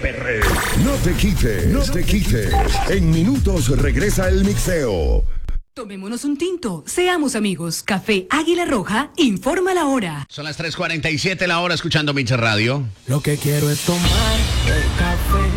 perreo. No te quites, no te quites. En minutos regresa el mixeo. Tomémonos un tinto, seamos amigos. Café Águila Roja, informa la hora. Son las 3:47 la hora escuchando Mix Radio. Lo que quiero es tomar el café